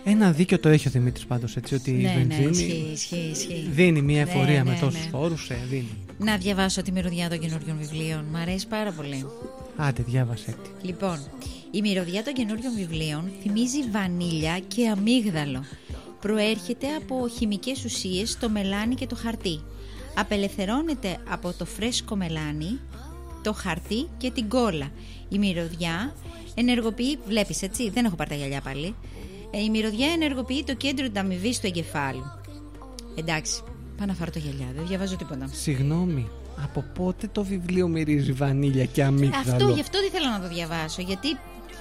Ένα δίκιο το έχει ο Δημήτρης πάντως, έτσι, ότι η βενζίνη ισχύει. δίνει μια εφορία με τόσους φόρους, δίνει. Να διαβάσω τη μυρωδιά των καινούριων βιβλίων. Μ' αρέσει πάρα πολύ. Άντε, διάβασέ τη. Λοιπόν, η μυρωδιά των καινούριων βιβλίων θυμίζει βανίλια και αμύγδαλο. Προέρχεται από χημικές ουσίες στο μελάνι και το χαρτί. Απελευθερώνεται από το φρέσκο μελάνι, το χαρτί και την κόλλα. Η μυρωδιά ενεργοποιεί, βλέπεις έτσι, δεν έχω πάρει τα γυαλιά πάλι. Η μυρωδιά ενεργοποιεί το κέντρο ανταμοιβής του εγκεφάλου. Εντάξει, πάω να φάρω τα γυαλιά, δεν διαβάζω τίποτα. Συγγνώμη, από πότε το βιβλίο μυρίζει βανίλια και αμύγδαλο? Αυτό, γι' αυτό δεν θέλω να το διαβάσω, γιατί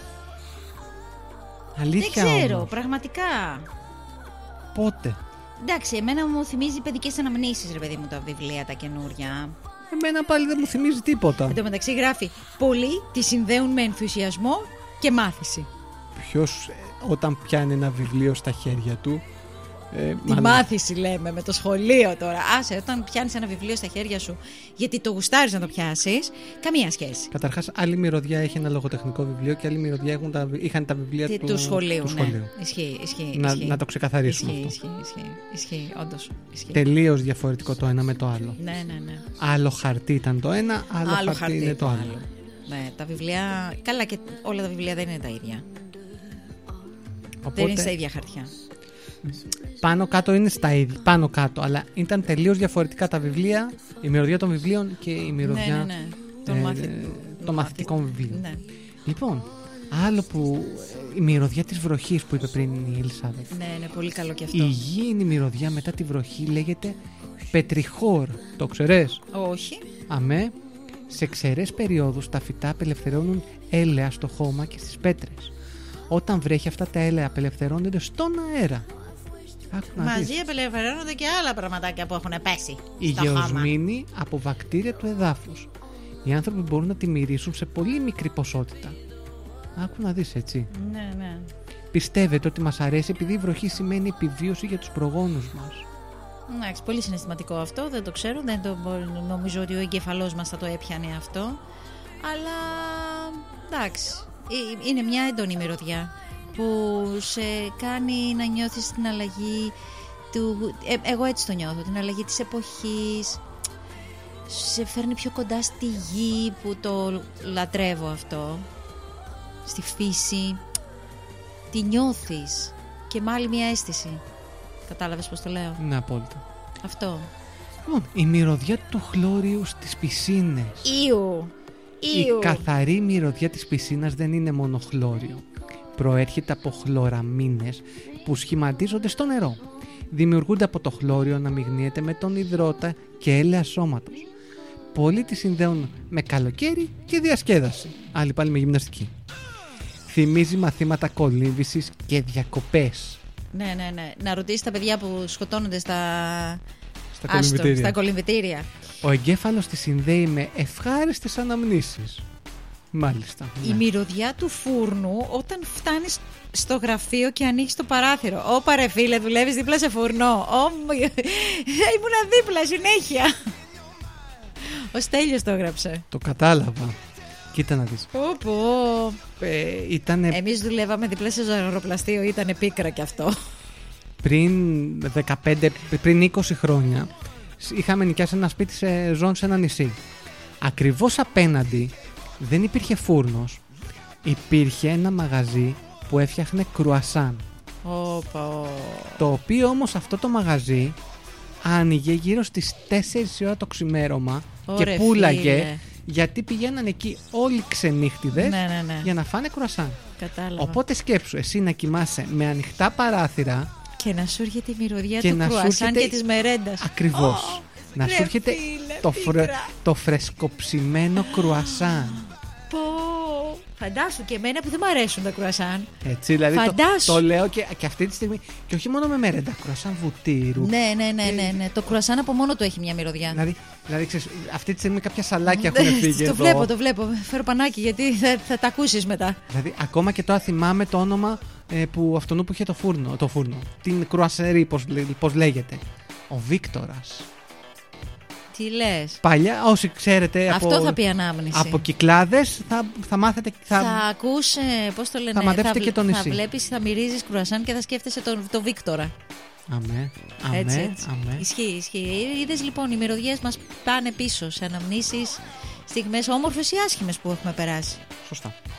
αλήθεια, δεν ξέρω, όμως. Πραγματικά. Πότε? Εντάξει, εμένα μου θυμίζει παιδικές αναμνήσεις, ρε παιδί μου, τα βιβλία τα καινούρια. Εμένα πάλι δεν μου θυμίζει τίποτα. Εν τω μεταξύ γράφει, πολλοί τη συνδέουν με ενθουσιασμό και μάθηση. Ποιος όταν πιάνει ένα βιβλίο στα χέρια του... Τη μάθηση λέμε, με το σχολείο τώρα. Άσε, όταν πιάνεις ένα βιβλίο στα χέρια σου γιατί το γουστάρεις να το πιάσεις, καμία σχέση. Καταρχάς, άλλη μυρωδιά έχει ένα λογοτεχνικό βιβλίο και άλλη μυρωδιά είχαν τα βιβλία του σχολείου. Ναι. Ισχύει. Να το ξεκαθαρίσουμε αυτό. Ισχύει, όντως. Τελείως διαφορετικό το ένα με το άλλο. Ναι. Άλλο χαρτί ήταν το ένα, άλλο χαρτί είναι το άλλο. Ναι, τα βιβλία. Καλά, και όλα τα βιβλία δεν είναι τα ίδια. Οπότε, δεν είναι στα ίδια χαρτιά. Πάνω κάτω είναι στα ίδια. Πάνω κάτω, αλλά ήταν τελείως διαφορετικά τα βιβλία, η μυρωδιά των βιβλίων και η μυρωδιά των μαθητικών βιβλίων. Ναι. Λοιπόν, άλλο που. Η μυρωδιά της βροχής που είπε πριν η Ελισάβετ. Ναι, είναι πολύ καλό και αυτό. Η υγιεινή μυρωδιά μετά τη βροχή λέγεται πετριχόρ. Το ξέρεις? Όχι. Αμέ. Σε ξερές περιόδους τα φυτά απελευθερώνουν έλαια στο χώμα και στις πέτρες. Όταν βρέχει, αυτά τα έλαια απελευθερώνονται στον αέρα. Μαζί απελευθερώνονται και άλλα πραγματάκια που έχουν πέσει. Η γεωσμήνη από βακτήρια του εδάφους. Οι άνθρωποι μπορούν να τη μυρίσουν σε πολύ μικρή ποσότητα. Άκου να δεις, έτσι. Ναι. Πιστεύετε ότι μας αρέσει επειδή η βροχή σημαίνει επιβίωση για τους προγόνους μας. Εντάξει, πολύ συναισθηματικό αυτό, δεν το ξέρω, νομίζω ότι ο εγκεφαλός μας θα το έπιανε αυτό. Αλλά εντάξει, είναι μια έντονη μυρωδιά που σε κάνει να νιώθεις την αλλαγή του. Εγώ έτσι το νιώθω, την αλλαγή της εποχής. Σε φέρνει πιο κοντά στη γη, που το λατρεύω αυτό. Στη φύση. Τη νιώθεις και με άλλη μια αίσθηση. Κατάλαβες πώς το λέω? Ναι, απόλυτα. Αυτό. Λοιπόν, η μυρωδιά του χλώριου στις πισίνες. Ιου. Η καθαρή μυρωδιά της πισίνας δεν είναι μόνο χλώριο. Προέρχεται από χλωραμίνες που σχηματίζονται στο νερό. Δημιουργούνται από το χλώριο να μειγνύεται με τον υδρότα και έλαια σώματος. Πολλοί τη συνδέουν με καλοκαίρι και διασκέδαση. Άλλοι πάλι με γυμναστική. Θυμίζει μαθήματα κολύμβησης και διακοπές. Ναι. Να ρωτήσεις τα παιδιά που σκοτώνονται στα κολυμβητήρια. Ο εγκέφαλος τη συνδέει με ευχάριστες αναμνήσεις. Μάλιστα. Η μυρωδιά του φούρνου όταν φτάνεις στο γραφείο και ανοίξεις το παράθυρο. Όπα ρε φίλε, δουλεύεις δίπλα σε φουρνό. Ήμουνα δίπλα συνέχεια. Ο Στέλιος το έγραψε. Το κατάλαβα. Κοίτα να δεις. Εμείς δουλεύαμε δίπλα σε ζαχαροπλαστείο, ήτανε πίκρα κι αυτό. Πριν 20 χρόνια είχαμε νοικιάσει ένα σπίτι σε ένα νησί. Ακριβώς απέναντι δεν υπήρχε φούρνος. Υπήρχε ένα μαγαζί που έφτιαχνε κρουασάν. Το οποίο όμως αυτό το μαγαζί άνοιγε γύρω στις 4 η ώρα το ξημέρωμα. Και πούλαγε, γιατί πηγαίναν εκεί όλοι ξενύχτιδες για να φάνε κρουασάν. Κατάλαβα. Οπότε σκέψου εσύ να κοιμάσαι με ανοιχτά παράθυρα και να σου έρχεται η μυρωδιά του κρουασάν και της μερέντας. Ακριβώς. Να σου έρχεται το φρεσκοψημένο κρουασάν. Φαντάσου, και εμένα που δεν μου αρέσουν τα κρουασάν. Έτσι, δηλαδή το λέω και αυτή τη στιγμή. Και όχι μόνο με μερέντα, κρουασάν βουτύρου. Ναι. Το κρουασάν από μόνο του έχει μια μυρωδιά. Δηλαδή ξέρεις, αυτή τη στιγμή κάποια σαλάκια έχουν φύγει. Το βλέπω. Φέρω πανάκι γιατί θα τα ακούσεις μετά. Δηλαδή, ακόμα και τώρα θυμάμαι το όνομα αυτού που είχε το φούρνο. Την κρουασερή, πώς λέγεται. Ο Βίκτορας. Τι λες? Παλιά, όσοι ξέρετε. Αυτό θα πει ανάμνηση. Από Κυκλάδες θα μάθετε. Θα ακούς, πώς το λένε, θα μαντεύετε και το νησί. Θα βλέπεις, θα μυρίζεις κρουασάν και θα σκέφτεσαι τον Βίκτορα. Αμέ. Έτσι. Ισχύει. Είδες λοιπόν, οι μυρωδιές μας πάνε πίσω σε αναμνήσεις, στιγμές όμορφες ή άσχημες που έχουμε περάσει. Σωστά.